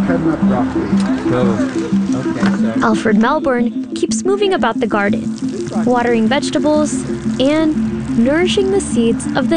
butternut broccoli. Oh, okay, so Alfred Melbourne keeps moving about the garden, watering vegetables and nourishing the seeds of the